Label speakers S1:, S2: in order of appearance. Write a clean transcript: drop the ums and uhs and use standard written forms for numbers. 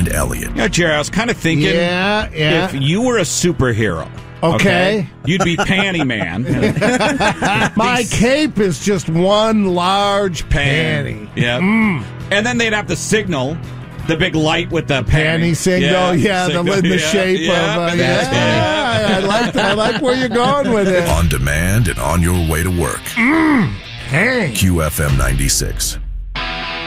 S1: and Elliot.
S2: Jerry, I was kind of thinking if you were a superhero,
S3: okay,
S2: you'd be Panty Man.
S3: My cape is just one large panty.
S2: Yeah. And then they'd have to signal the big light with the
S3: panty signal. In the shape of. I like where you're going with it.
S1: On demand and on your way to work.
S3: Hey.
S1: QFM 96.